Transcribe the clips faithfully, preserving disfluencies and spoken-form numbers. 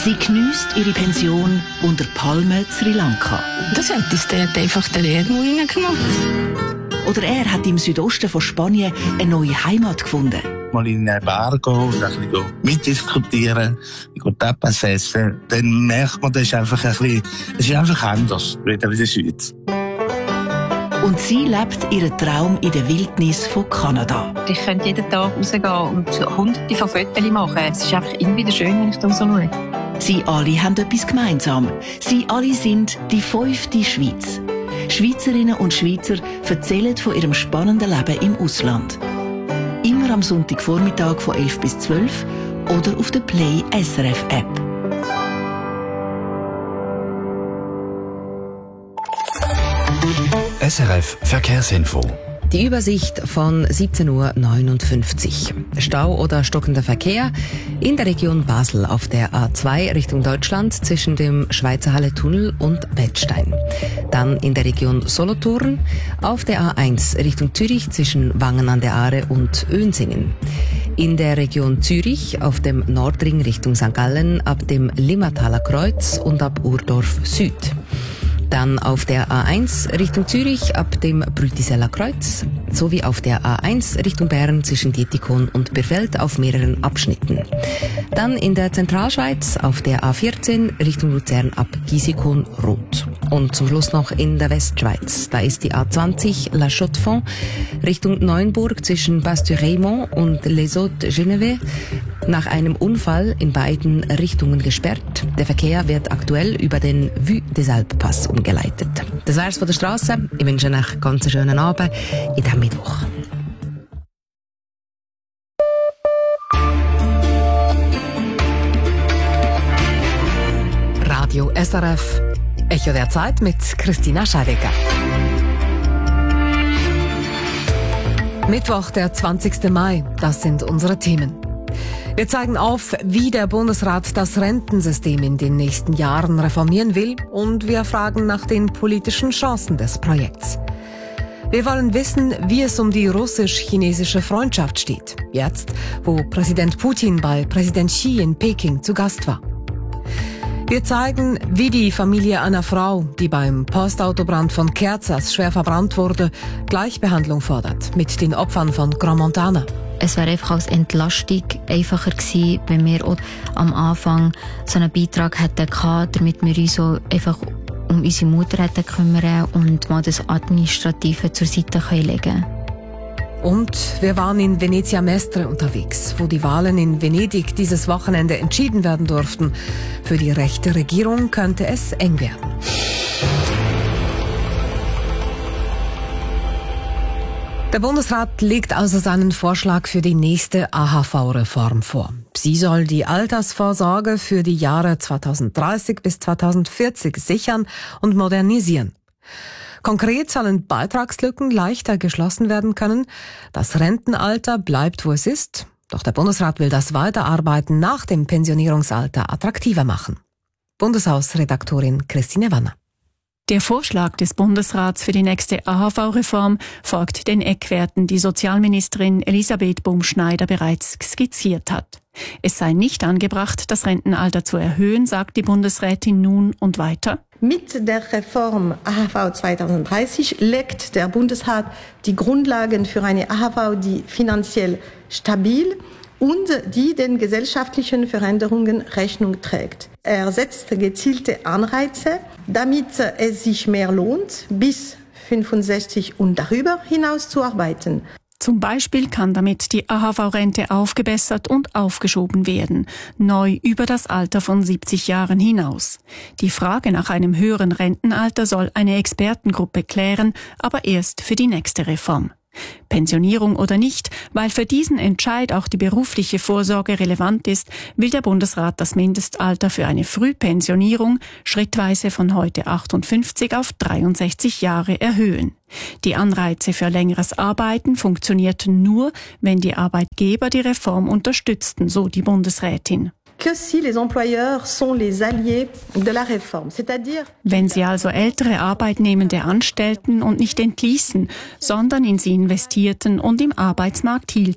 Sie geniesst ihre Pension unter Palmen Sri Lanka. Das hat uns dort einfach den Erdmund reingemacht. Oder er hat im Südosten von Spanien eine neue Heimat gefunden. Mal in eine Bar gehen und ein bisschen mitdiskutieren, Tapas essen, dann merkt man, das ist einfach ein bisschen, es ist einfach anders, wieder in der Schweiz. Und sie lebt ihren Traum in der Wildnis von Kanada. Ich könnte jeden Tag rausgehen und hunderte von Fotos machen. Es ist einfach immer wieder schön, wenn ich da so schaue. Sie alle haben etwas gemeinsam. Sie alle sind die fünfte Schweiz. Schweizerinnen und Schweizer erzählen von ihrem spannenden Leben im Ausland. Immer am Sonntagvormittag von elf bis zwölf oder auf der Play S R F App. S R F Verkehrsinfo. Die Übersicht von siebzehn Uhr neunundfünfzig. Stau oder stockender Verkehr in der Region Basel auf der A zwei Richtung Deutschland zwischen dem Schweizerhalle-Tunnel und Wettstein. Dann in der Region Solothurn auf der A eins Richtung Zürich zwischen Wangen an der Aare und Önsingen. In der Region Zürich auf dem Nordring Richtung Sankt Gallen ab dem Limmertaler Kreuz und ab Urdorf Süd. Dann auf der A eins Richtung Zürich ab dem Brütiseller Kreuz sowie auf der A eins Richtung Bern zwischen Dietikon und Birfeld auf mehreren Abschnitten. Dann in der Zentralschweiz auf der A vierzehn Richtung Luzern ab Gisikon Rot. Und zum Schluss noch in der Westschweiz. Da ist die A zwanzig La Chaux-de-Fonds Richtung Neuenburg zwischen Bas-du-Raymond und Les Hauts-Geneveys nach einem Unfall in beiden Richtungen gesperrt. Der Verkehr wird aktuell über den Vue des Alpes-Pass umgeleitet. Das wär's von der Strasse. Ich wünsche euch einen ganz schönen Abend in diesem Mittwoch. Radio S R F. Echo der Zeit mit Christina Scheidecker. Mittwoch, der zwanzigsten Mai. Das sind unsere Themen. Wir zeigen auf, wie der Bundesrat das Rentensystem in den nächsten Jahren reformieren will, und wir fragen nach den politischen Chancen des Projekts. Wir wollen wissen, wie es um die russisch-chinesische Freundschaft steht, jetzt, wo Präsident Putin bei Präsident Xi in Peking zu Gast war. Wir zeigen, wie die Familie einer Frau, die beim Postautobrand von Kerzers schwer verbrannt wurde, Gleichbehandlung fordert mit den Opfern von Grand Montana. Es wäre einfach als Entlastung einfacher gewesen, wenn wir auch am Anfang so einen Beitrag hätten gehabt, damit wir uns so einfach um unsere Mutter hätten kümmern und mal das Administrative zur Seite legen können. Und wir waren in Venezia Mestre unterwegs, wo die Wahlen in Venedig dieses Wochenende entschieden werden durften. Für die rechte Regierung könnte es eng werden. Der Bundesrat legt also seinen Vorschlag für die nächste A H V-Reform vor. Sie soll die Altersvorsorge für die Jahre zweitausenddreißig bis zweitausendvierzig sichern und modernisieren. Konkret sollen Beitragslücken leichter geschlossen werden können. Das Rentenalter bleibt, wo es ist. Doch der Bundesrat will das Weiterarbeiten nach dem Pensionierungsalter attraktiver machen. Bundeshausredaktorin Christine Wanner. Der Vorschlag des Bundesrats für die nächste A H V-Reform folgt den Eckwerten, die Sozialministerin Elisabeth Bumschneider bereits skizziert hat. Es sei nicht angebracht, das Rentenalter zu erhöhen, sagt die Bundesrätin nun und weiter. Mit der Reform A H V zweitausenddreißig legt der Bundesrat die Grundlagen für eine A H V, die finanziell stabil und die den gesellschaftlichen Veränderungen Rechnung trägt. Er setzt gezielte Anreize, damit es sich mehr lohnt, bis fünfundsechzig und darüber hinaus zu arbeiten. Zum Beispiel kann damit die A H V-Rente aufgebessert und aufgeschoben werden, neu über das Alter von siebzig Jahren hinaus. Die Frage nach einem höheren Rentenalter soll eine Expertengruppe klären, aber erst für die nächste Reform. Pensionierung oder nicht, weil für diesen Entscheid auch die berufliche Vorsorge relevant ist, will der Bundesrat das Mindestalter für eine Frühpensionierung schrittweise von heute achtundfünfzig auf dreiundsechzig Jahre erhöhen. Die Anreize für längeres Arbeiten funktionierten nur, wenn die Arbeitgeber die Reform unterstützten, so die Bundesrätin. Que si les employeurs sont les alliés de la réforme, c'est-à-dire wenn sie also ältere Arbeitnehmende anstellten und nicht entließen, sondern in sie investierten und im Arbeitsmarkt hielten.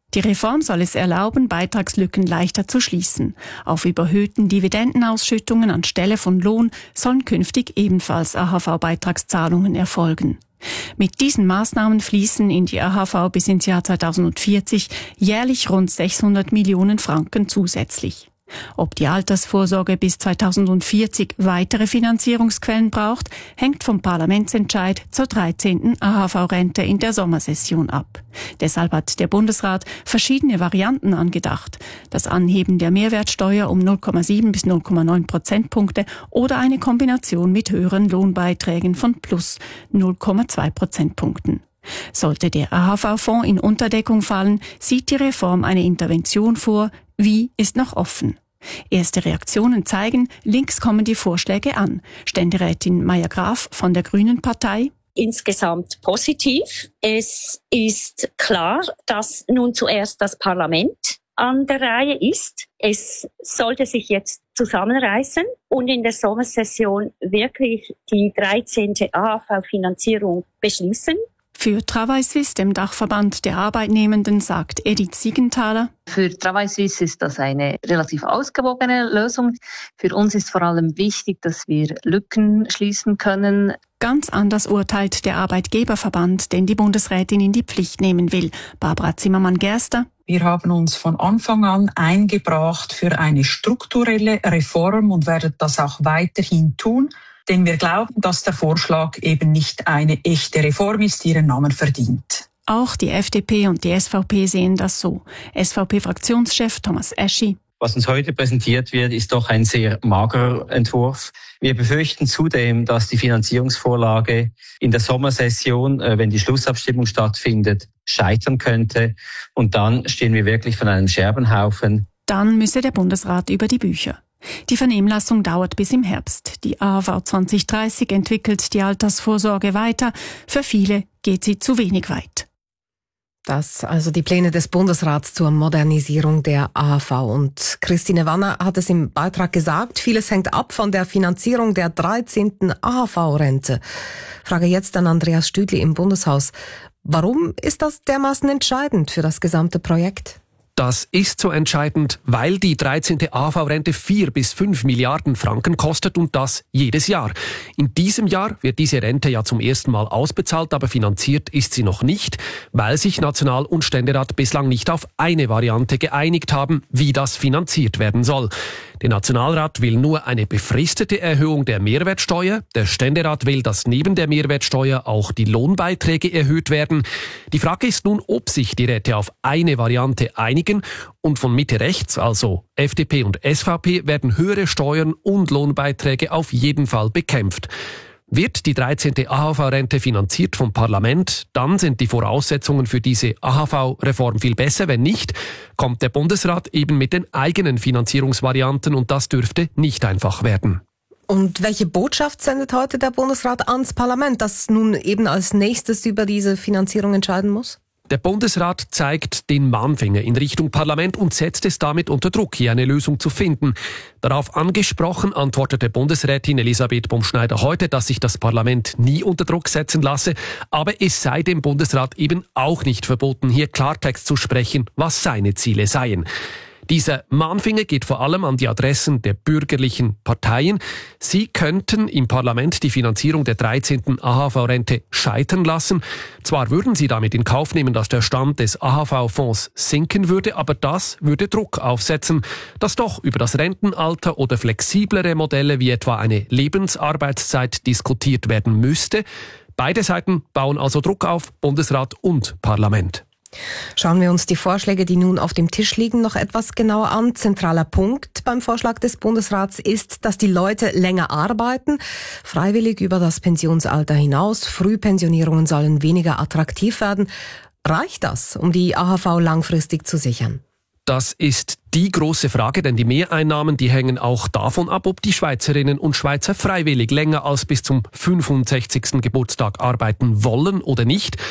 Die Reform soll es erlauben, Beitragslücken leichter zu schließen. Auf überhöhten Dividendenausschüttungen anstelle von Lohn sollen künftig ebenfalls A H V-Beitragszahlungen erfolgen. Mit diesen Maßnahmen fließen in die A H V bis ins Jahr zweitausendvierzig jährlich rund sechshundert Millionen Franken zusätzlich. Ob die Altersvorsorge bis zweitausendvierzig weitere Finanzierungsquellen braucht, hängt vom Parlamentsentscheid zur dreizehnten A H V-Rente in der Sommersession ab. Deshalb hat der Bundesrat verschiedene Varianten angedacht. Das Anheben der Mehrwertsteuer um null Komma sieben bis null Komma neun Prozentpunkte oder eine Kombination mit höheren Lohnbeiträgen von plus null Komma zwei Prozentpunkten. Sollte der A H V-Fonds in Unterdeckung fallen, sieht die Reform eine Intervention vor. Wie ist noch offen? Erste Reaktionen zeigen, links kommen die Vorschläge an. Ständerätin Maya Graf von der Grünen Partei. Insgesamt positiv. Es ist klar, dass nun zuerst das Parlament an der Reihe ist. Es sollte sich jetzt zusammenreißen und in der Sommersession wirklich die dreizehnte A H V-Finanzierung beschließen. Für Travail Suisse, dem Dachverband der Arbeitnehmenden, sagt Edith Siegenthaler. Für Travail Suisse ist das eine relativ ausgewogene Lösung. Für uns ist vor allem wichtig, dass wir Lücken schließen können. Ganz anders urteilt der Arbeitgeberverband, den die Bundesrätin in die Pflicht nehmen will. Barbara Zimmermann-Gerster. Wir haben uns von Anfang an eingebracht für eine strukturelle Reform und werden das auch weiterhin tun. Denn wir glauben, dass der Vorschlag eben nicht eine echte Reform ist, die ihren Namen verdient. Auch die F D P und die S V P sehen das so. S V P-Fraktionschef Thomas Eschi. Was uns heute präsentiert wird, ist doch ein sehr magerer Entwurf. Wir befürchten zudem, dass die Finanzierungsvorlage in der Sommersession, wenn die Schlussabstimmung stattfindet, scheitern könnte. Und dann stehen wir wirklich von einem Scherbenhaufen. Dann müsse der Bundesrat über die Bücher. Die Vernehmlassung dauert bis im Herbst. Die A H V zwanzig dreißig entwickelt die Altersvorsorge weiter. Für viele geht sie zu wenig weit. Das also die Pläne des Bundesrats zur Modernisierung der A H V. Und Christine Wanner hat es im Beitrag gesagt, vieles hängt ab von der Finanzierung der dreizehnten A H V-Rente. Frage jetzt an Andreas Stüdli im Bundeshaus. Warum ist das dermaßen entscheidend für das gesamte Projekt? Das ist so entscheidend, weil die dreizehnte A H V-Rente vier bis fünf Milliarden Franken kostet und das jedes Jahr. In diesem Jahr wird diese Rente ja zum ersten Mal ausbezahlt, aber finanziert ist sie noch nicht, weil sich National- und Ständerat bislang nicht auf eine Variante geeinigt haben, wie das finanziert werden soll. Der Nationalrat will nur eine befristete Erhöhung der Mehrwertsteuer. Der Ständerat will, dass neben der Mehrwertsteuer auch die Lohnbeiträge erhöht werden. Die Frage ist nun, ob sich die Räte auf eine Variante einigen. Und von Mitte rechts, also F D P und S V P, werden höhere Steuern und Lohnbeiträge auf jeden Fall bekämpft. Wird die dreizehnte A H V-Rente finanziert vom Parlament, dann sind die Voraussetzungen für diese A H V-Reform viel besser. Wenn nicht, kommt der Bundesrat eben mit den eigenen Finanzierungsvarianten und das dürfte nicht einfach werden. Und welche Botschaft sendet heute der Bundesrat ans Parlament, das nun eben als nächstes über diese Finanzierung entscheiden muss? Der Bundesrat zeigt den Mahnfinger in Richtung Parlament und setzt es damit unter Druck, hier eine Lösung zu finden. Darauf angesprochen antwortete Bundesrätin Elisabeth Bumschneider heute, dass sich das Parlament nie unter Druck setzen lasse, aber es sei dem Bundesrat eben auch nicht verboten, hier Klartext zu sprechen, was seine Ziele seien. Dieser Mahnfinger geht vor allem an die Adressen der bürgerlichen Parteien. Sie könnten im Parlament die Finanzierung der dreizehnten A H V-Rente scheitern lassen. Zwar würden sie damit in Kauf nehmen, dass der Stand des A H V-Fonds sinken würde, aber das würde Druck aufsetzen, dass doch über das Rentenalter oder flexiblere Modelle wie etwa eine Lebensarbeitszeit diskutiert werden müsste. Beide Seiten bauen also Druck auf, Bundesrat und Parlament. Schauen wir uns die Vorschläge, die nun auf dem Tisch liegen, noch etwas genauer an. Zentraler Punkt beim Vorschlag des Bundesrats ist, dass die Leute länger arbeiten, freiwillig über das Pensionsalter hinaus. Frühpensionierungen sollen weniger attraktiv werden. Reicht das, um die A H V langfristig zu sichern? Das ist die große Frage, denn die Mehreinnahmen, die hängen auch davon ab, ob die Schweizerinnen und Schweizer freiwillig länger als bis zum fünfundsechzigsten Geburtstag arbeiten wollen oder nicht.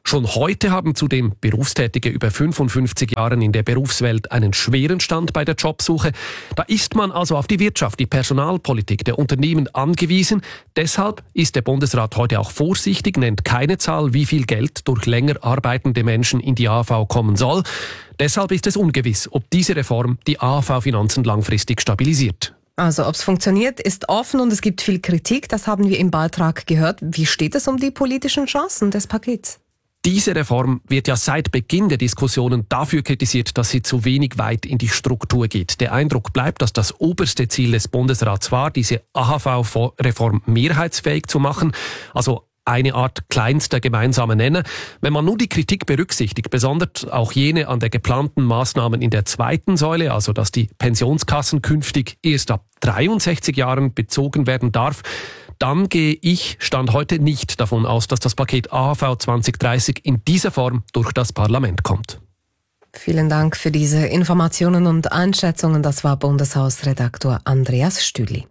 Schon heute haben zudem Berufstätige über fünfundfünfzig Jahren in der Berufswelt einen schweren Stand bei der Jobsuche. Da ist man also auf die Wirtschaft, die Personalpolitik der Unternehmen angewiesen. Deshalb ist der Bundesrat heute auch vorsichtig, nennt keine Zahl, wie viel Geld durch länger arbeitende Menschen in die A H V kommen soll. Deshalb ist es ungewiss, ob diese Reform die A H V-Finanzen langfristig stabilisiert. Also ob es funktioniert, ist offen und es gibt viel Kritik. Das haben wir im Beitrag gehört. Wie steht es um die politischen Chancen des Pakets? Diese Reform wird ja seit Beginn der Diskussionen dafür kritisiert, dass sie zu wenig weit in die Struktur geht. Der Eindruck bleibt, dass das oberste Ziel des Bundesrats war, diese A H V-Reform mehrheitsfähig zu machen, also eine Art kleinster gemeinsamer Nenner. Wenn man nur die Kritik berücksichtigt, besonders auch jene an der geplanten Maßnahmen in der zweiten Säule, also dass die Pensionskassen künftig erst ab dreiundsechzig Jahren bezogen werden darf, dann gehe ich Stand heute nicht davon aus, dass das Paket A H V zwanzig dreißig in dieser Form durch das Parlament kommt. Vielen Dank für diese Informationen und Einschätzungen. Das war Bundeshausredaktor Andreas Stühli.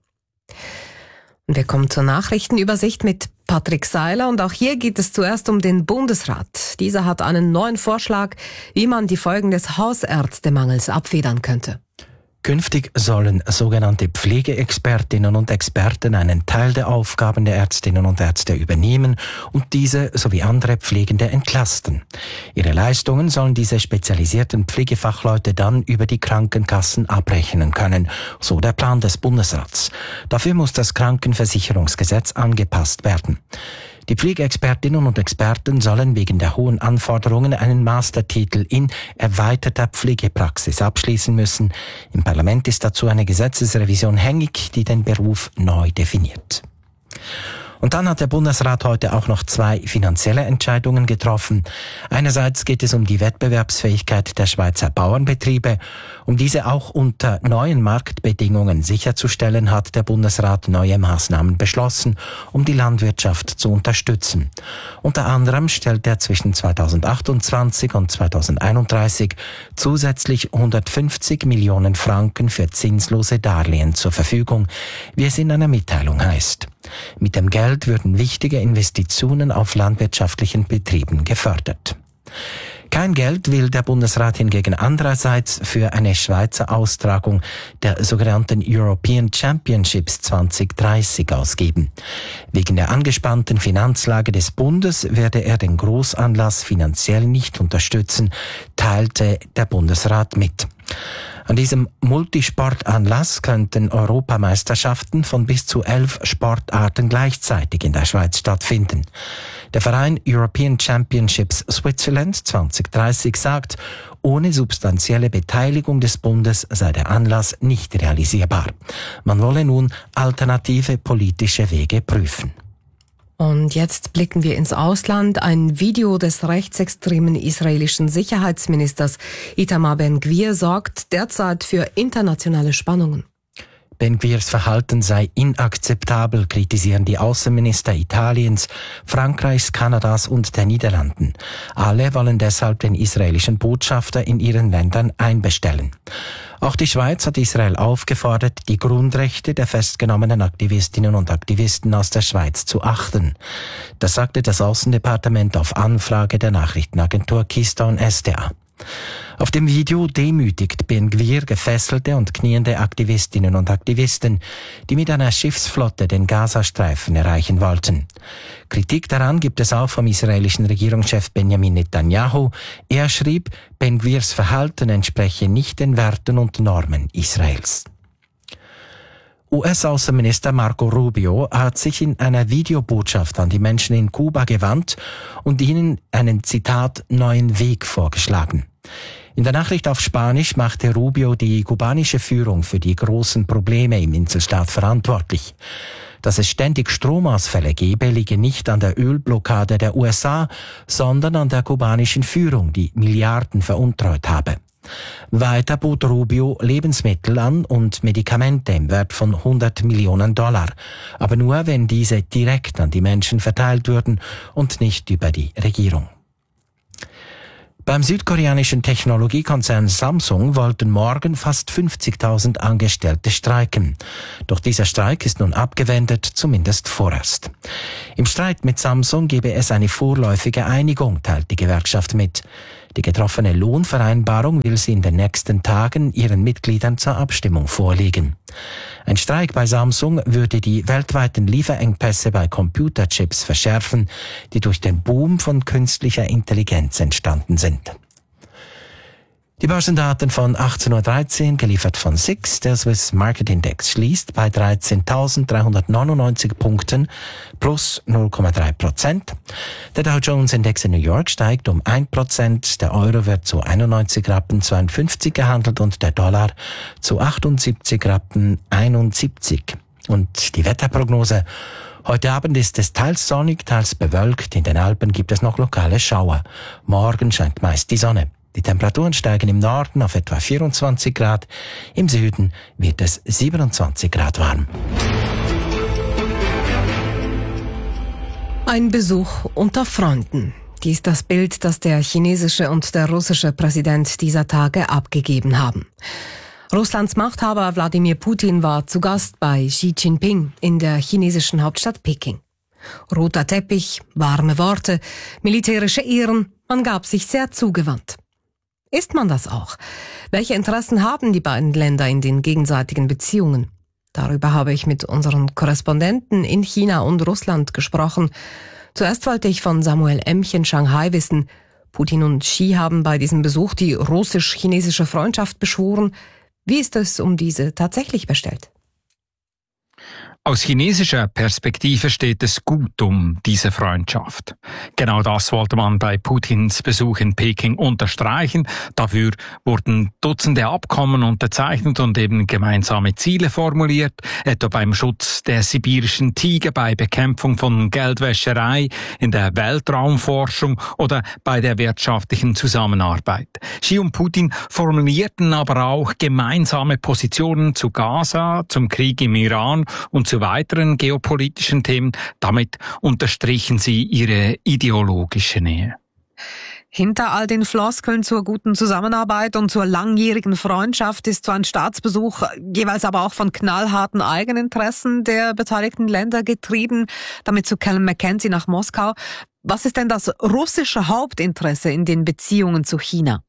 Und wir kommen zur Nachrichtenübersicht mit Patrick Seiler. Und auch hier geht es zuerst um den Bundesrat. Dieser hat einen neuen Vorschlag, wie man die Folgen des Hausärztemangels abfedern könnte. Künftig sollen sogenannte Pflegeexpertinnen und Experten einen Teil der Aufgaben der Ärztinnen und Ärzte übernehmen und diese sowie andere Pflegende entlasten. Ihre Leistungen sollen diese spezialisierten Pflegefachleute dann über die Krankenkassen abrechnen können, so der Plan des Bundesrats. Dafür muss das Krankenversicherungsgesetz angepasst werden. Die Pflegeexpertinnen und Experten sollen wegen der hohen Anforderungen einen Mastertitel in erweiterter Pflegepraxis abschließen müssen. Im Parlament ist dazu eine Gesetzesrevision hängig, die den Beruf neu definiert. Und dann hat der Bundesrat heute auch noch zwei finanzielle Entscheidungen getroffen. Einerseits geht es um die Wettbewerbsfähigkeit der Schweizer Bauernbetriebe. Um diese auch unter neuen Marktbedingungen sicherzustellen, hat der Bundesrat neue Maßnahmen beschlossen, um die Landwirtschaft zu unterstützen. Unter anderem stellt er zwischen zweitausendachtundzwanzig und zweitausendeinunddreißig zusätzlich hundertfünfzig Millionen Franken für zinslose Darlehen zur Verfügung, wie es in einer Mitteilung heißt. Mit dem Geld würden wichtige Investitionen auf landwirtschaftlichen Betrieben gefördert. Kein Geld will der Bundesrat hingegen andererseits für eine Schweizer Austragung der sogenannten European Championships zwanzig dreißig ausgeben. Wegen der angespannten Finanzlage des Bundes werde er den Großanlass finanziell nicht unterstützen, teilte der Bundesrat mit. An diesem Multisportanlass könnten Europameisterschaften von bis zu elf Sportarten gleichzeitig in der Schweiz stattfinden. Der Verein European Championships Switzerland zwanzig dreißig sagt, ohne substanzielle Beteiligung des Bundes sei der Anlass nicht realisierbar. Man wolle nun alternative politische Wege prüfen. Und jetzt blicken wir ins Ausland. Ein Video des rechtsextremen israelischen Sicherheitsministers Itamar Ben-Gvir sorgt derzeit für internationale Spannungen. Ben-Gvirs Verhalten sei inakzeptabel, kritisieren die Außenminister Italiens, Frankreichs, Kanadas und der Niederlanden. Alle wollen deshalb den israelischen Botschafter in ihren Ländern einbestellen. Auch die Schweiz hat Israel aufgefordert, die Grundrechte der festgenommenen Aktivistinnen und Aktivisten aus der Schweiz zu achten. Das sagte das Außendepartement auf Anfrage der Nachrichtenagentur Keystone S D A. Auf dem Video demütigt Ben-Gvir gefesselte und kniende Aktivistinnen und Aktivisten, die mit einer Schiffsflotte den Gazastreifen erreichen wollten. Kritik daran gibt es auch vom israelischen Regierungschef Benjamin Netanyahu. Er schrieb, Ben-Gvirs Verhalten entspreche nicht den Werten und Normen Israels. U S-Außenminister Marco Rubio hat sich in einer Videobotschaft an die Menschen in Kuba gewandt und ihnen einen, Zitat, neuen Weg vorgeschlagen. In der Nachricht auf Spanisch machte Rubio die kubanische Führung für die großen Probleme im Inselstaat verantwortlich. Dass es ständig Stromausfälle gebe, liege nicht an der Ölblockade der U S A, sondern an der kubanischen Führung, die Milliarden veruntreut habe. Weiter bot Rubio Lebensmittel an und Medikamente im Wert von hundert Millionen Dollar, aber nur, wenn diese direkt an die Menschen verteilt würden und nicht über die Regierung. Beim südkoreanischen Technologiekonzern Samsung wollten morgen fast fünfzigtausend Angestellte streiken. Doch dieser Streik ist nun abgewendet, zumindest vorerst. Im Streit mit Samsung gebe es eine vorläufige Einigung, teilt die Gewerkschaft mit. Die getroffene Lohnvereinbarung will sie in den nächsten Tagen ihren Mitgliedern zur Abstimmung vorlegen. Ein Streik bei Samsung würde die weltweiten Lieferengpässe bei Computerchips verschärfen, die durch den Boom von künstlicher Intelligenz entstanden sind. Die Börsendaten von achtzehn Uhr dreizehn, geliefert von S I X. Der Swiss Market Index schließt bei dreizehntausenddreihundertneunundneunzig Punkten plus null Komma drei Prozent. Der Dow Jones Index in New York steigt um ein Prozent. Der Euro wird zu einundneunzig Rappen zweiundfünfzig gehandelt und der Dollar zu achtundsiebzig Rappen einundsiebzig. Und die Wetterprognose: Heute Abend ist es teils sonnig, teils bewölkt. In den Alpen gibt es noch lokale Schauer. Morgen scheint meist die Sonne. Die Temperaturen steigen im Norden auf etwa vierundzwanzig Grad, im Süden wird es siebenundzwanzig Grad warm. Ein Besuch unter Freunden. Dies ist das Bild, das der chinesische und der russische Präsident dieser Tage abgegeben haben. Russlands Machthaber Wladimir Putin war zu Gast bei Xi Jinping in der chinesischen Hauptstadt Peking. Roter Teppich, warme Worte, militärische Ehren, man gab sich sehr zugewandt. Ist man das auch? Welche Interessen haben die beiden Länder in den gegenseitigen Beziehungen? Darüber habe ich mit unseren Korrespondenten in China und Russland gesprochen. Zuerst wollte ich von Samuel Emch in Shanghai wissen. Putin und Xi haben bei diesem Besuch die russisch-chinesische Freundschaft beschworen. Wie ist es um diese tatsächlich bestellt? Aus chinesischer Perspektive steht es gut um diese Freundschaft. Genau das wollte man bei Putins Besuch in Peking unterstreichen. Dafür wurden Dutzende Abkommen unterzeichnet und eben gemeinsame Ziele formuliert, etwa beim Schutz der sibirischen Tiger, bei Bekämpfung von Geldwäscherei, in der Weltraumforschung oder bei der wirtschaftlichen Zusammenarbeit. Xi und Putin formulierten aber auch gemeinsame Positionen zu Gaza, zum Krieg im Iran und zu weiteren geopolitischen Themen. Damit unterstrichen sie ihre ideologische Nähe. Hinter all den Floskeln zur guten Zusammenarbeit und zur langjährigen Freundschaft ist so ein Staatsbesuch jeweils aber auch von knallharten Eigeninteressen der beteiligten Länder getrieben, damit zu Callum McKenzie nach Moskau. Was ist denn das russische Hauptinteresse in den Beziehungen zu China?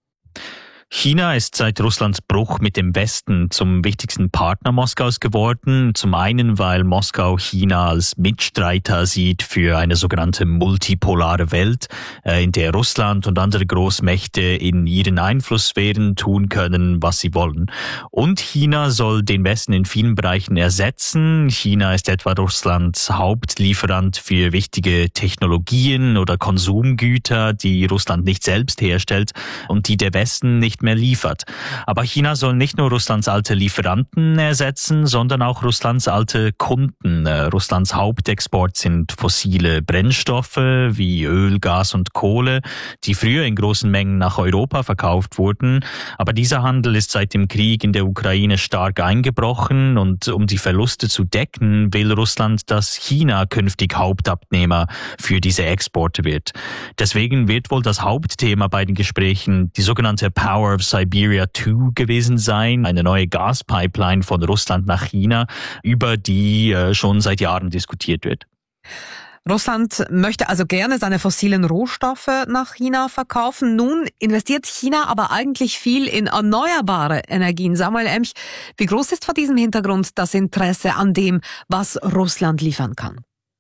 China ist seit Russlands Bruch mit dem Westen zum wichtigsten Partner Moskaus geworden. Zum einen, weil Moskau China als Mitstreiter sieht für eine sogenannte multipolare Welt, in der Russland und andere Großmächte in ihren Einflusssphären tun können, was sie wollen. Und China soll den Westen in vielen Bereichen ersetzen. China ist etwa Russlands Hauptlieferant für wichtige Technologien oder Konsumgüter, die Russland nicht selbst herstellt und die der Westen nicht mehr liefert. Aber China soll nicht nur Russlands alte Lieferanten ersetzen, sondern auch Russlands alte Kunden. Russlands Hauptexport sind fossile Brennstoffe wie Öl, Gas und Kohle, die früher in großen Mengen nach Europa verkauft wurden. Aber dieser Handel ist seit dem Krieg in der Ukraine stark eingebrochen und um die Verluste zu decken, will Russland, dass China künftig Hauptabnehmer für diese Exporte wird. Deswegen wird wohl das Hauptthema bei den Gesprächen die sogenannte Power of Siberia zwei gewesen sein, eine neue Gaspipeline von Russland nach China, über die äh, schon seit Jahren diskutiert wird. Russland möchte also gerne seine fossilen Rohstoffe nach China verkaufen. Nun investiert China aber eigentlich viel in erneuerbare Energien. Samuel Emch, wie groß ist vor diesem Hintergrund das Interesse an dem, was Russland liefern kann?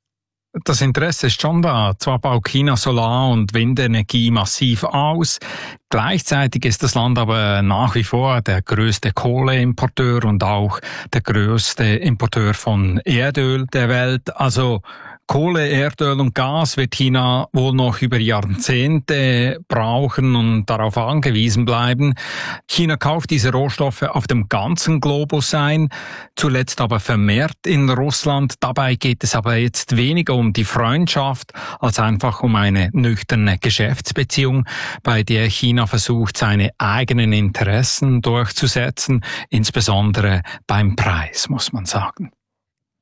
Das Interesse ist schon da. Zwar baut China Solar- und Windenergie massiv aus. Gleichzeitig ist das Land aber nach wie vor der größte Kohleimporteur und auch der größte Importeur von Erdöl der Welt. Also Kohle, Erdöl und Gas wird China wohl noch über Jahrzehnte brauchen und darauf angewiesen bleiben. China kauft diese Rohstoffe auf dem ganzen Globus ein, zuletzt aber vermehrt in Russland. Dabei geht es aber jetzt weniger um die Freundschaft als einfach um eine nüchterne Geschäftsbeziehung, bei der China versucht, seine eigenen Interessen durchzusetzen, insbesondere beim Preis, muss man sagen.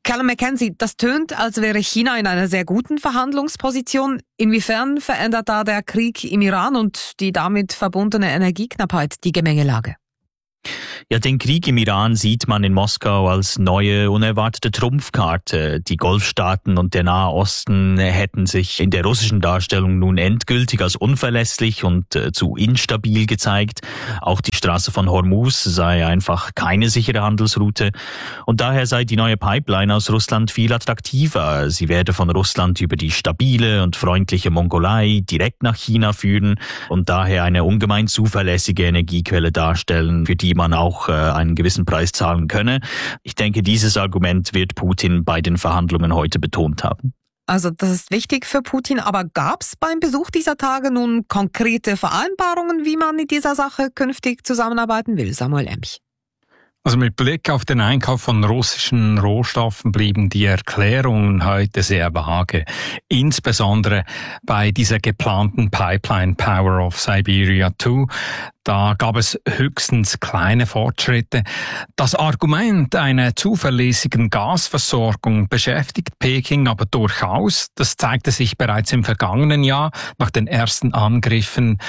Callum McKenzie, das tönt, als wäre China in einer sehr guten Verhandlungsposition. Inwiefern verändert da der Krieg im Iran und die damit verbundene Energieknappheit die Gemengelage? Ja, den Krieg im Iran sieht man in Moskau als neue, unerwartete Trumpfkarte. Die Golfstaaten und der Nahe Osten hätten sich in der russischen Darstellung nun endgültig als unverlässlich und äh, zu instabil gezeigt. Auch die Straße von Hormuz sei einfach keine sichere Handelsroute. Und daher sei die neue Pipeline aus Russland viel attraktiver. Sie werde von Russland über die stabile und freundliche Mongolei direkt nach China führen und daher eine ungemein zuverlässige Energiequelle darstellen, für die man auch äh, einen gewissen Preis zahlen könne. Ich denke, dieses Argument wird Putin bei den Verhandlungen heute betont haben. Also das ist wichtig für Putin, aber gab es beim Besuch dieser Tage nun konkrete Vereinbarungen, wie man in dieser Sache künftig zusammenarbeiten will? Samuel Emch. Also mit Blick auf den Einkauf von russischen Rohstoffen blieben die Erklärungen heute sehr vage. Insbesondere bei dieser geplanten Pipeline Power of Siberia zwei. Da gab es höchstens kleine Fortschritte. Das Argument einer zuverlässigen Gasversorgung beschäftigt Peking aber durchaus. Das zeigte sich bereits im vergangenen Jahr nach den ersten Angriffen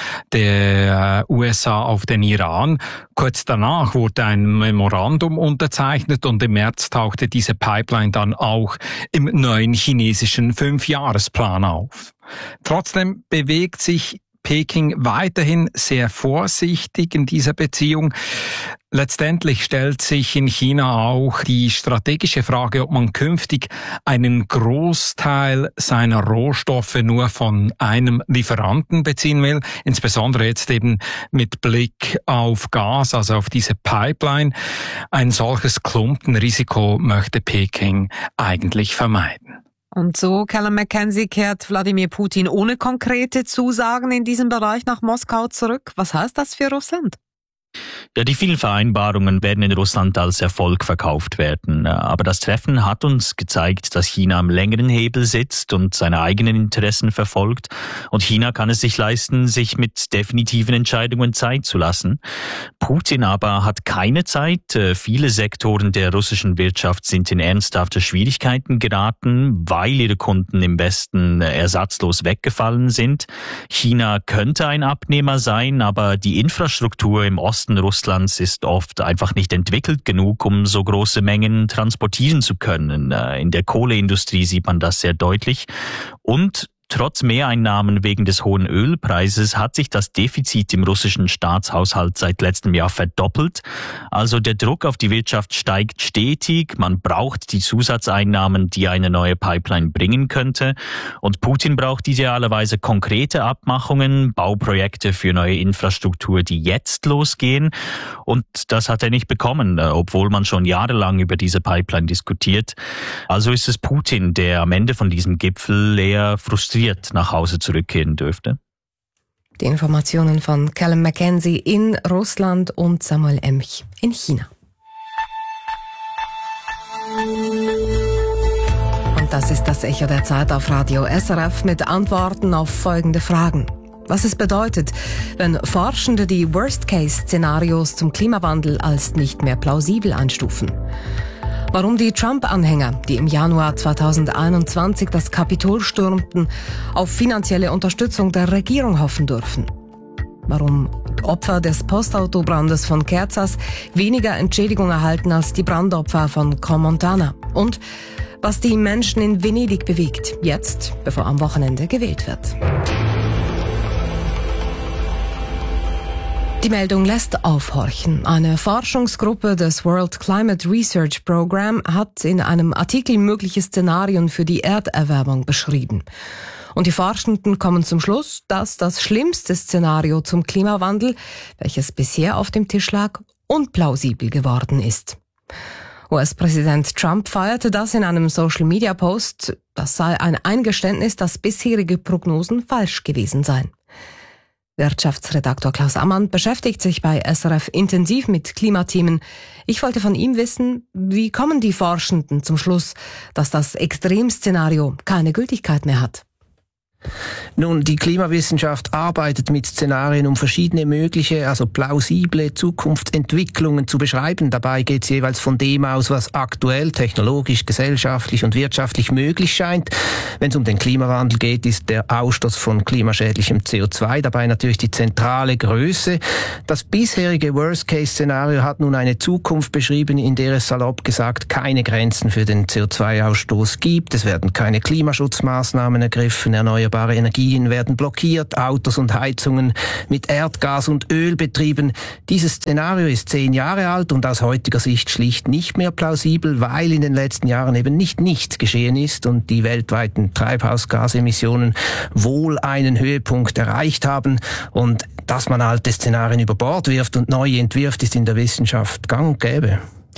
der U S A auf den Iran. Kurz danach wurde ein Memorandum unterzeichnet und im März tauchte diese Pipeline dann auch im neuen chinesischen Fünfjahresplan auf. Trotzdem bewegt sich Peking weiterhin sehr vorsichtig in dieser Beziehung. Letztendlich stellt sich in China auch die strategische Frage, ob man künftig einen Großteil seiner Rohstoffe nur von einem Lieferanten beziehen will, insbesondere jetzt eben mit Blick auf Gas, also auf diese Pipeline. Ein solches Klumpenrisiko möchte Peking eigentlich vermeiden. Und so, Callum McKenzie, kehrt Wladimir Putin ohne konkrete Zusagen in diesem Bereich nach Moskau zurück. Was heißt das für Russland? Ja, die vielen Vereinbarungen werden in Russland als Erfolg verkauft werden. Aber das Treffen hat uns gezeigt, dass China am längeren Hebel sitzt und seine eigenen Interessen verfolgt. Und China kann es sich leisten, sich mit definitiven Entscheidungen Zeit zu lassen. Putin aber hat keine Zeit. Viele Sektoren der russischen Wirtschaft sind in ernsthafte Schwierigkeiten geraten, weil ihre Kunden im Westen ersatzlos weggefallen sind. China könnte ein Abnehmer sein, aber die Infrastruktur im Osten Russlands ist oft einfach nicht entwickelt genug, um so große Mengen transportieren zu können. In der Kohleindustrie sieht man das sehr deutlich. Und trotz Mehreinnahmen wegen des hohen Ölpreises hat sich das Defizit im russischen Staatshaushalt seit letztem Jahr verdoppelt. Also der Druck auf die Wirtschaft steigt stetig. Man braucht die Zusatzeinnahmen, die eine neue Pipeline bringen könnte. Und Putin braucht idealerweise konkrete Abmachungen, Bauprojekte für neue Infrastruktur, die jetzt losgehen. Und das hat er nicht bekommen, obwohl man schon jahrelang über diese Pipeline diskutiert. Also ist es Putin, der am Ende von diesem Gipfel eher frustriert nach Hause zurückkehren dürfte. Die Informationen von Callum McKenzie in Russland und Samuel Emch in China. Und das ist das Echo der Zeit auf Radio S R F mit Antworten auf folgende Fragen. Was es bedeutet, wenn Forschende die Worst-Case-Szenarios zum Klimawandel als nicht mehr plausibel einstufen. Warum die Trump-Anhänger, die im Januar zweitausendeinundzwanzig das Kapitol stürmten, auf finanzielle Unterstützung der Regierung hoffen dürfen. Warum Opfer des Postautobrandes von Kerzas weniger Entschädigung erhalten als die Brandopfer von Crans-Montana. Und was die Menschen in Venedig bewegt, jetzt, bevor am Wochenende gewählt wird. Die Meldung lässt aufhorchen. Eine Forschungsgruppe des World Climate Research Program hat in einem Artikel mögliche Szenarien für die Erderwärmung beschrieben. Und die Forschenden kommen zum Schluss, dass das schlimmste Szenario zum Klimawandel, welches bisher auf dem Tisch lag, unplausibel geworden ist. U S-Präsident Trump feierte das in einem Social-Media-Post. Das sei ein Eingeständnis, dass bisherige Prognosen falsch gewesen seien. Wirtschaftsredaktor Klaus Ammann beschäftigt sich bei S R F intensiv mit Klimathemen. Ich wollte von ihm wissen, wie kommen die Forschenden zum Schluss, dass das Extremszenario keine Gültigkeit mehr hat? Nun, die Klimawissenschaft arbeitet mit Szenarien, um verschiedene mögliche, also plausible Zukunftsentwicklungen zu beschreiben. Dabei geht es jeweils von dem aus, was aktuell technologisch, gesellschaftlich und wirtschaftlich möglich scheint. Wenn es um den Klimawandel geht, ist der Ausstoß von klimaschädlichem C O zwei dabei natürlich die zentrale Größe. Das bisherige Worst-Case-Szenario hat nun eine Zukunft beschrieben, in der es salopp gesagt keine Grenzen für den C O zwei Ausstoß gibt. Es werden keine Klimaschutzmaßnahmen ergriffen, erneuerbare Energien werden blockiert, Autos und Heizungen mit Erdgas und Öl betrieben. Dieses Szenario ist zehn Jahre alt und aus heutiger Sicht schlicht nicht mehr plausibel, weil in den letzten Jahren eben nicht nichts geschehen ist und die weltweiten Treibhausgasemissionen wohl einen Höhepunkt erreicht haben. Und dass man alte Szenarien über Bord wirft und neue entwirft, ist in der Wissenschaft gang und gäbe.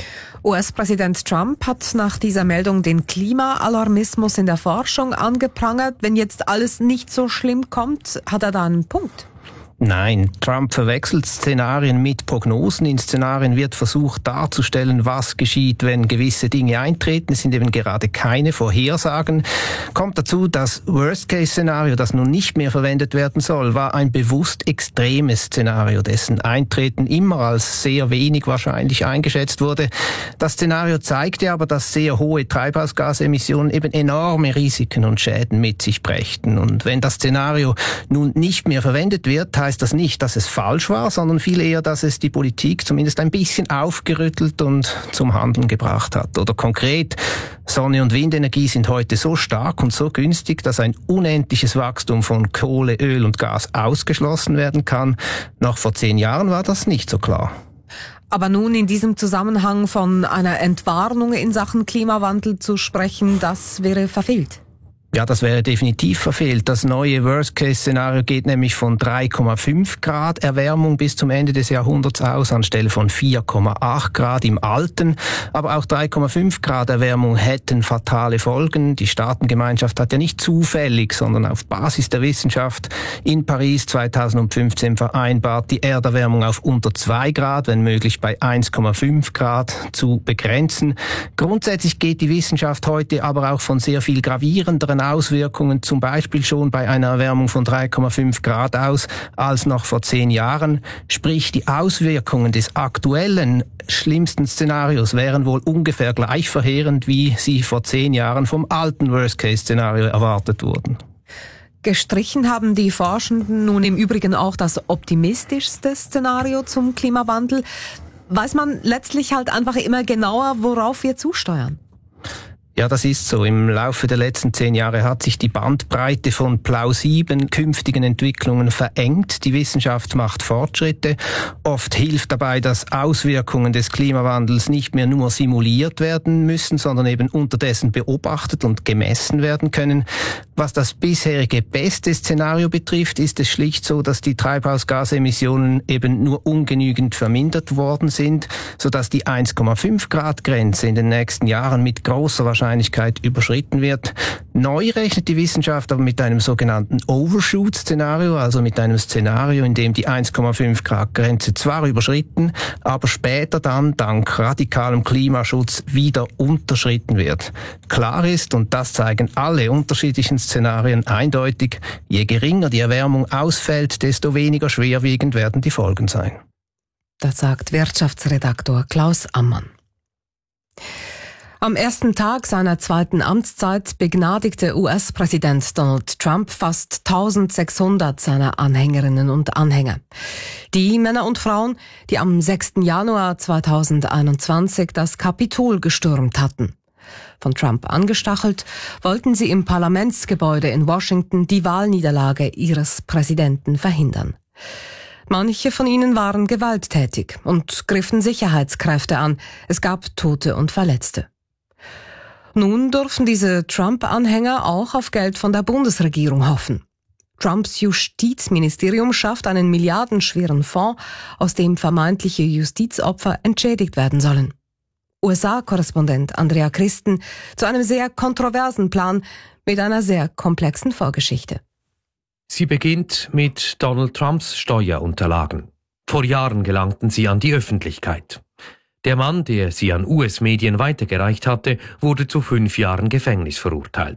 U S-Präsident Trump hat nach dieser Meldung den Klimaalarmismus in der Forschung angeprangert. Wenn jetzt alles nicht so schlimm kommt, hat er da einen Punkt? Nein, Trump verwechselt Szenarien mit Prognosen. In Szenarien wird versucht darzustellen, was geschieht, wenn gewisse Dinge eintreten. Es sind eben gerade keine Vorhersagen. Kommt dazu, das Worst-Case-Szenario, das nun nicht mehr verwendet werden soll, war ein bewusst extremes Szenario, dessen Eintreten immer als sehr wenig wahrscheinlich eingeschätzt wurde. Das Szenario zeigte aber, dass sehr hohe Treibhausgasemissionen eben enorme Risiken und Schäden mit sich brächten. Und wenn das Szenario nun nicht mehr verwendet wird, heißt das nicht, dass es falsch war, sondern viel eher, dass es die Politik zumindest ein bisschen aufgerüttelt und zum Handeln gebracht hat. Oder konkret, Sonne- und Windenergie sind heute so stark und so günstig, dass ein unendliches Wachstum von Kohle, Öl und Gas ausgeschlossen werden kann. Noch vor zehn Jahren war das nicht so klar. Aber nun in diesem Zusammenhang von einer Entwarnung in Sachen Klimawandel zu sprechen, das wäre verfehlt. Ja, das wäre definitiv verfehlt. Das neue Worst-Case-Szenario geht nämlich von drei Komma fünf Grad Erwärmung bis zum Ende des Jahrhunderts aus, anstelle von vier Komma acht Grad im alten. Aber auch drei Komma fünf Grad Erwärmung hätten fatale Folgen. Die Staatengemeinschaft hat ja nicht zufällig, sondern auf Basis der Wissenschaft in Paris zweitausendfünfzehn vereinbart, die Erderwärmung auf unter zwei Grad, wenn möglich bei eins Komma fünf Grad zu begrenzen. Grundsätzlich geht die Wissenschaft heute aber auch von sehr viel gravierenderen Auswirkungen, zum Beispiel schon bei einer Erwärmung von drei Komma fünf Grad aus, als noch vor zehn Jahren. Sprich, die Auswirkungen des aktuellen schlimmsten Szenarios wären wohl ungefähr gleich verheerend, wie sie vor zehn Jahren vom alten Worst-Case-Szenario erwartet wurden. Gestrichen haben die Forschenden nun im Übrigen auch das optimistischste Szenario zum Klimawandel. Weiß man letztlich halt einfach immer genauer, worauf wir zusteuern? Ja, das ist so. Im Laufe der letzten zehn Jahre hat sich die Bandbreite von plausiblen künftigen Entwicklungen verengt. Die Wissenschaft macht Fortschritte. Oft hilft dabei, dass Auswirkungen des Klimawandels nicht mehr nur simuliert werden müssen, sondern eben unterdessen beobachtet und gemessen werden können. Was das bisherige beste Szenario betrifft, ist es schlicht so, dass die Treibhausgasemissionen eben nur ungenügend vermindert worden sind, sodass die eins Komma fünf Grad Grenze in den nächsten Jahren mit großer Wahrscheinlichkeit überschritten wird. Neu rechnet die Wissenschaft aber mit einem sogenannten Overshoot-Szenario, also mit einem Szenario, in dem die eins Komma fünf Grad Grenze zwar überschritten, aber später dann dank radikalem Klimaschutz wieder unterschritten wird. Klar ist, und das zeigen alle unterschiedlichen Szenarien eindeutig, je geringer die Erwärmung ausfällt, desto weniger schwerwiegend werden die Folgen sein. Das sagt Wirtschaftsredaktor Klaus Ammann. Am ersten Tag seiner zweiten Amtszeit begnadigte U S-Präsident Donald Trump fast eintausendsechshundert seiner Anhängerinnen und Anhänger. Die Männer und Frauen, die am sechsten Januar zweitausendeinundzwanzig das Kapitol gestürmt hatten. Von Trump angestachelt, wollten sie im Parlamentsgebäude in Washington die Wahlniederlage ihres Präsidenten verhindern. Manche von ihnen waren gewalttätig und griffen Sicherheitskräfte an. Es gab Tote und Verletzte. Nun dürfen diese Trump-Anhänger auch auf Geld von der Bundesregierung hoffen. Trumps Justizministerium schafft einen milliardenschweren Fonds, aus dem vermeintliche Justizopfer entschädigt werden sollen. U S A-Korrespondent Andrea Christen zu einem sehr kontroversen Plan mit einer sehr komplexen Vorgeschichte. Sie beginnt mit Donald Trumps Steuerunterlagen. Vor Jahren gelangten sie an die Öffentlichkeit. Der Mann, der sie an U S-Medien weitergereicht hatte, wurde zu fünf Jahren Gefängnis verurteilt.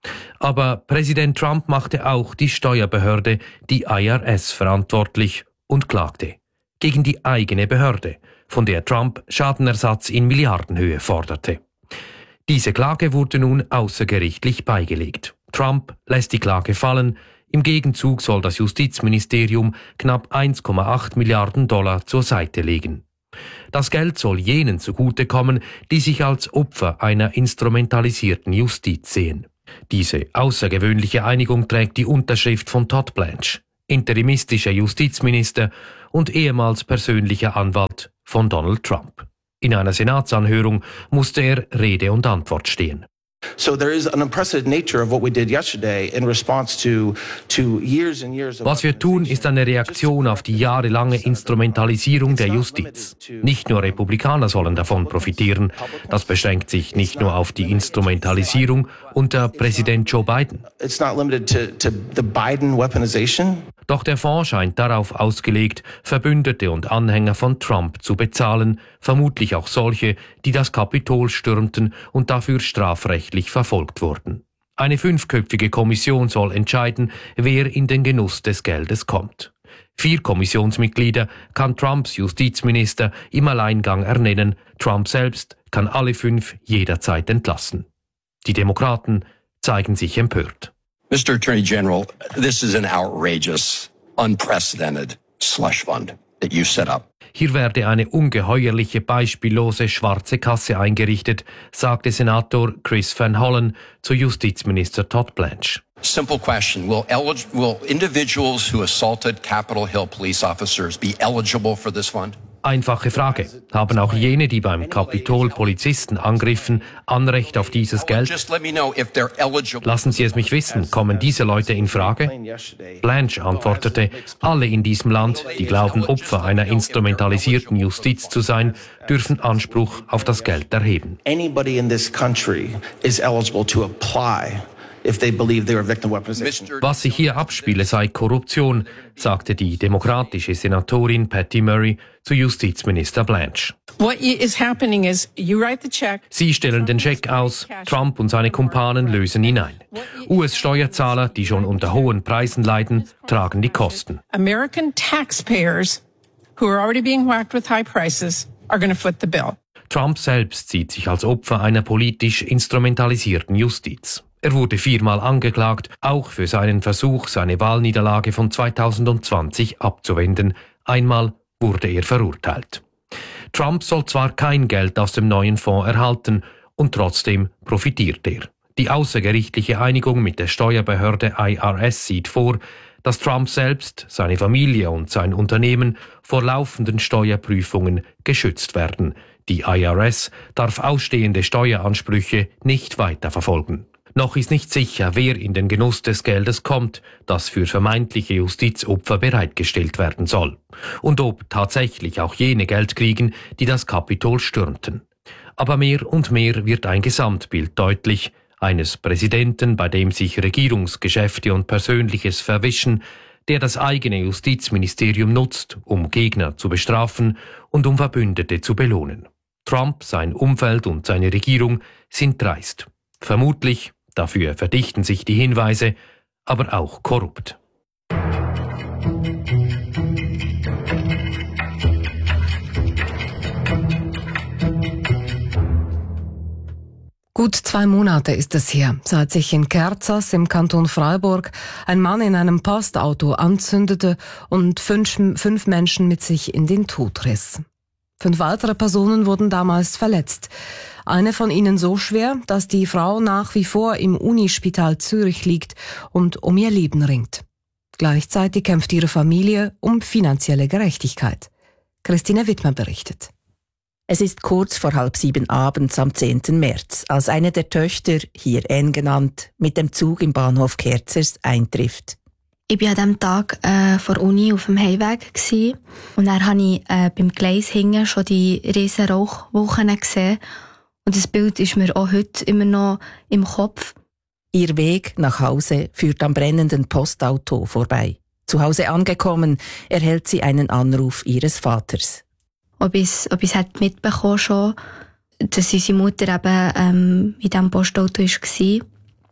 Aber Präsident Trump machte auch die Steuerbehörde, die I R S, verantwortlich und klagte gegen die eigene Behörde, von der Trump Schadenersatz in Milliardenhöhe forderte. Diese Klage wurde nun außergerichtlich beigelegt. Trump lässt die Klage fallen. Im Gegenzug soll das Justizministerium knapp eins Komma acht Milliarden Dollar zur Seite legen. Das Geld soll jenen zugutekommen, die sich als Opfer einer instrumentalisierten Justiz sehen. Diese außergewöhnliche Einigung trägt die Unterschrift von Todd Blanche, interimistischer Justizminister und ehemals persönlicher Anwalt von Donald Trump. In einer Senatsanhörung musste er Rede und Antwort stehen. So there is an unprecedented nature of what we did yesterday in response to to years and years of Was wir tun, ist eine Reaktion auf die jahrelange Instrumentalisierung der Justiz. Nicht nur Republikaner sollen davon profitieren. Das beschränkt sich nicht nur auf die Instrumentalisierung unter Präsident Joe Biden. It's not limited to to the Biden weaponization. Doch der Fonds scheint darauf ausgelegt, Verbündete und Anhänger von Trump zu bezahlen, vermutlich auch solche, die das Kapitol stürmten und dafür strafrechtlich verfolgt wurden. Eine fünfköpfige Kommission soll entscheiden, wer in den Genuss des Geldes kommt. Vier Kommissionsmitglieder kann Trumps Justizminister im Alleingang ernennen, Trump selbst kann alle fünf jederzeit entlassen. Die Demokraten zeigen sich empört. Mister Attorney General, this is an outrageous, unprecedented slush fund that you set up. Hier werde eine ungeheuerliche, beispiellose schwarze Kasse eingerichtet, sagte Senator Chris Van Hollen zu Justizminister Todd Blanche. Simple question. Will, elig- will individuals who assaulted Capitol Hill police officers be eligible for this fund? Einfache Frage. Haben auch jene, die beim Kapitol Polizisten angriffen, Anrecht auf dieses Geld? Lassen Sie es mich wissen, kommen diese Leute in Frage? Blanche antwortete, alle in diesem Land, die glauben, Opfer einer instrumentalisierten Justiz zu sein, dürfen Anspruch auf das Geld erheben. Anybody in this country is eligible to apply if they believe they were victim of weaponization. Was sich hier abspiele, sei Korruption, sagte die demokratische Senatorin Patty Murray zu Justizminister Blanche. What is happening is you write the check. Sie stellen den Scheck aus, Trump und seine Kumpanen lösen ihn ein. U S-Steuerzahler, die schon unter hohen Preisen leiden, tragen die Kosten. American taxpayers who are already being whacked with high prices are going to foot the bill. Trump selbst sieht sich als Opfer einer politisch instrumentalisierten Justiz. Er wurde viermal angeklagt, auch für seinen Versuch, seine Wahlniederlage von zweitausendzwanzig abzuwenden. Einmal wurde er verurteilt. Trump soll zwar kein Geld aus dem neuen Fonds erhalten, und trotzdem profitiert er. Die außergerichtliche Einigung mit der Steuerbehörde I R S sieht vor, dass Trump selbst, seine Familie und sein Unternehmen vor laufenden Steuerprüfungen geschützt werden. Die I R S darf ausstehende Steueransprüche nicht weiterverfolgen. Noch ist nicht sicher, wer in den Genuss des Geldes kommt, das für vermeintliche Justizopfer bereitgestellt werden soll. Und ob tatsächlich auch jene Geld kriegen, die das Kapitol stürmten. Aber mehr und mehr wird ein Gesamtbild deutlich, eines Präsidenten, bei dem sich Regierungsgeschäfte und Persönliches verwischen, der das eigene Justizministerium nutzt, um Gegner zu bestrafen und um Verbündete zu belohnen. Trump, sein Umfeld und seine Regierung sind dreist. Vermutlich, dafür verdichten sich die Hinweise, aber auch korrupt. Gut zwei Monate ist es her, seit sich in Kerzers im Kanton Freiburg ein Mann in einem Postauto anzündete und fünf, fünf Menschen mit sich in den Tod riss. Fünf weitere Personen wurden damals verletzt. Eine von ihnen so schwer, dass die Frau nach wie vor im Unispital Zürich liegt und um ihr Leben ringt. Gleichzeitig kämpft ihre Familie um finanzielle Gerechtigkeit. Christine Wittmer berichtet. Es ist kurz vor halb sieben abends am zehnten März, als eine der Töchter, hier N genannt, mit dem Zug im Bahnhof Kerzers eintrifft. Ich war an diesem Tag äh, vor der Uni auf dem Heimweg gewesen. Und dann habe ich äh, beim Gleis hinten schon die riesen Rauchwolken gesehen. Und das Bild ist mir auch heute immer noch im Kopf. Ihr Weg nach Hause führt am brennenden Postauto vorbei. Zu Hause angekommen, erhält sie einen Anruf ihres Vaters. Ob ich es ob mitbekommen schon, dass unsere Mutter eben ähm, in diesem Postauto war.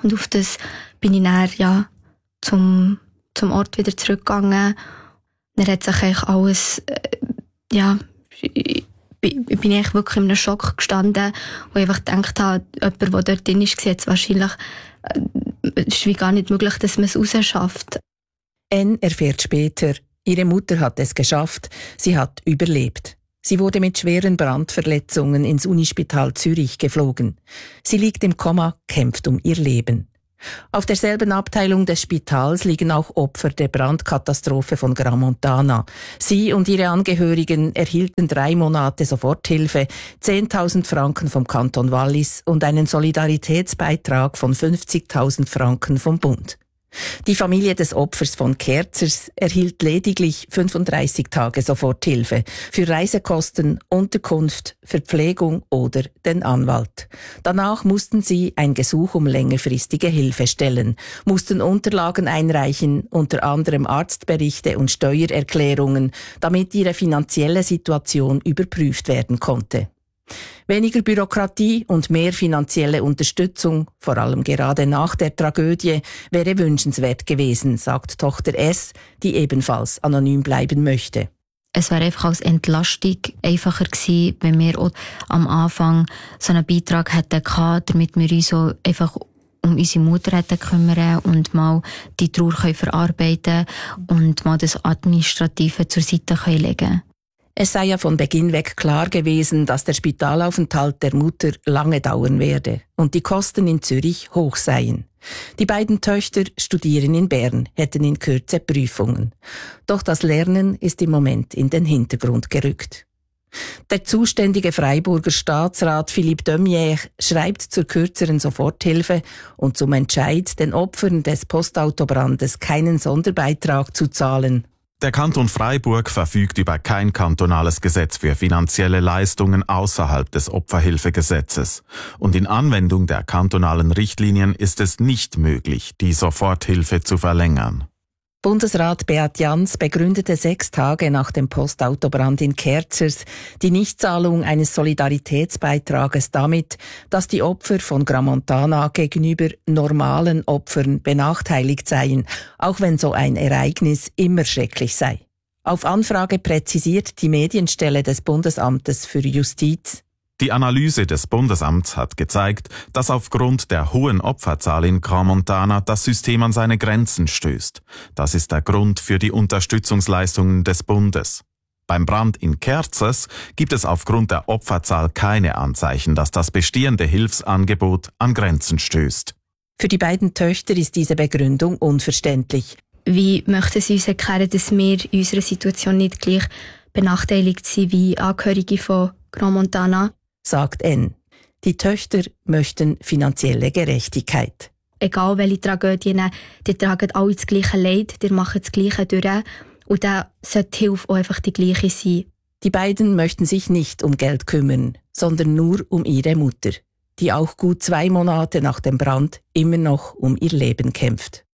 Und auf das bin ich dann ja zum, zum Ort wieder zurückgegangen. Dann hat sich eigentlich alles, äh, ja, ich, ich bin eigentlich wirklich in einem Schock gestanden, wo ich einfach gedacht habe, jemand, der dort drin ist, jetzt wahrscheinlich, äh, es ist wie gar nicht möglich, dass man es rausschafft. Anne erfährt später, ihre Mutter hat es geschafft, sie hat überlebt. Sie wurde mit schweren Brandverletzungen ins Unispital Zürich geflogen. Sie liegt im Koma, kämpft um ihr Leben. Auf derselben Abteilung des Spitals liegen auch Opfer der Brandkatastrophe von Crans-Montana. Sie und ihre Angehörigen erhielten drei Monate Soforthilfe, zehntausend Franken vom Kanton Wallis und einen Solidaritätsbeitrag von fünfzigtausend Franken vom Bund. Die Familie des Opfers von Kerzers erhielt lediglich fünfunddreißig Tage Soforthilfe für Reisekosten, Unterkunft, Verpflegung oder den Anwalt. Danach mussten sie ein Gesuch um längerfristige Hilfe stellen, mussten Unterlagen einreichen, unter anderem Arztberichte und Steuererklärungen, damit ihre finanzielle Situation überprüft werden konnte. Weniger Bürokratie und mehr finanzielle Unterstützung, vor allem gerade nach der Tragödie, wäre wünschenswert gewesen, sagt Tochter S, die ebenfalls anonym bleiben möchte. Es wäre einfach als Entlastung einfacher gewesen, wenn wir auch am Anfang so einen Beitrag hätten gehabt, damit wir uns so einfach um unsere Mutter hätten kümmern und mal die Trauer können verarbeiten und mal das Administrative zur Seite können legen. Es sei ja von Beginn weg klar gewesen, dass der Spitalaufenthalt der Mutter lange dauern werde und die Kosten in Zürich hoch seien. Die beiden Töchter studieren in Bern, hätten in Kürze Prüfungen. Doch das Lernen ist im Moment in den Hintergrund gerückt. Der zuständige Freiburger Staatsrat Philippe Demier schreibt zur kürzeren Soforthilfe und zum Entscheid, den Opfern des Postautobrandes keinen Sonderbeitrag zu zahlen. Der Kanton Freiburg verfügt über kein kantonales Gesetz für finanzielle Leistungen außerhalb des Opferhilfegesetzes. Und in Anwendung der kantonalen Richtlinien ist es nicht möglich, die Soforthilfe zu verlängern. Bundesrat Beat Jans begründete sechs Tage nach dem Postautobrand in Kerzers die Nichtzahlung eines Solidaritätsbeitrages damit, dass die Opfer von Crans-Montana gegenüber normalen Opfern benachteiligt seien, auch wenn so ein Ereignis immer schrecklich sei. Auf Anfrage präzisiert die Medienstelle des Bundesamtes für Justiz: Die Analyse des Bundesamts hat gezeigt, dass aufgrund der hohen Opferzahl in Crans-Montana das System an seine Grenzen stößt. Das ist der Grund für die Unterstützungsleistungen des Bundes. Beim Brand in Kerzers gibt es aufgrund der Opferzahl keine Anzeichen, dass das bestehende Hilfsangebot an Grenzen stößt. Für die beiden Töchter ist diese Begründung unverständlich. Wie möchten Sie uns erklären, dass wir in unserer Situation nicht gleich benachteiligt sind wie Angehörige von Crans-Montana? Sagt N. Die Töchter möchten finanzielle Gerechtigkeit. Egal welche Tragödien, die tragen alle das gleiche Leid, die machen das gleiche durch und dann sollte die Hilfe auch einfach die gleiche sein. Die beiden möchten sich nicht um Geld kümmern, sondern nur um ihre Mutter, die auch gut zwei Monate nach dem Brand immer noch um ihr Leben kämpft.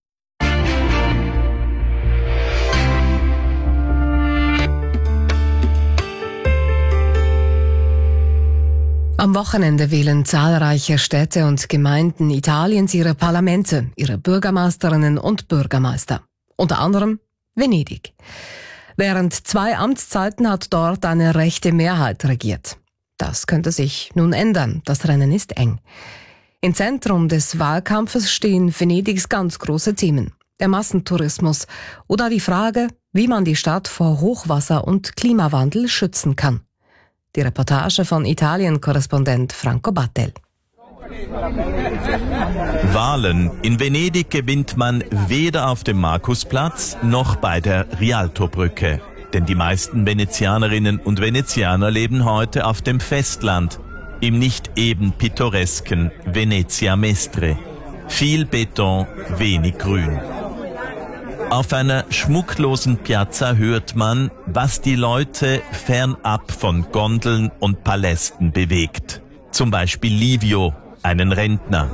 Am Wochenende wählen zahlreiche Städte und Gemeinden Italiens ihre Parlamente, ihre Bürgermeisterinnen und Bürgermeister. Unter anderem Venedig. Während zwei Amtszeiten hat dort eine rechte Mehrheit regiert. Das könnte sich nun ändern. Das Rennen ist eng. Im Zentrum des Wahlkampfes stehen Venedigs ganz große Themen. Der Massentourismus oder die Frage, wie man die Stadt vor Hochwasser und Klimawandel schützen kann. Die Reportage von Italien-Korrespondent Franco Battel. Wahlen. In Venedig gewinnt man weder auf dem Markusplatz noch bei der Rialtobrücke. Denn die meisten Venezianerinnen und Venezianer leben heute auf dem Festland, im nicht eben pittoresken Venezia Mestre. Viel Beton, wenig Grün. Auf einer schmucklosen Piazza hört man, was die Leute fernab von Gondeln und Palästen bewegt. Zum Beispiel Livio, einen Rentner.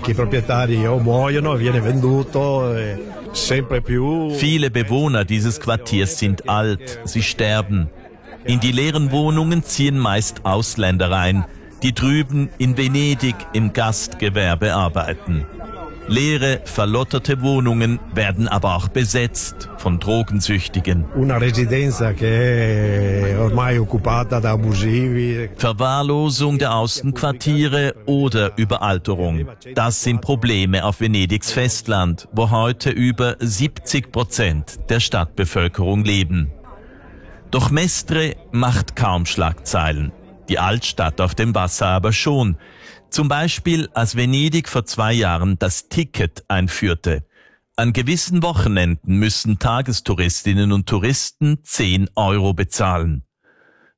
Viele Bewohner dieses Quartiers sind alt, sie sterben. In die leeren Wohnungen ziehen meist Ausländer ein, die drüben in Venedig im Gastgewerbe arbeiten. Leere, verlotterte Wohnungen werden aber auch besetzt von Drogensüchtigen. Una residenza che è ormai occupata da abusivi. Verwahrlosung der Außenquartiere oder Überalterung. Das sind Probleme auf Venedigs Festland, wo heute über siebzig Prozent der Stadtbevölkerung leben. Doch Mestre macht kaum Schlagzeilen. Die Altstadt auf dem Wasser aber schon. Zum Beispiel, als Venedig vor zwei Jahren das Ticket einführte. An gewissen Wochenenden müssen Tagestouristinnen und Touristen zehn Euro bezahlen.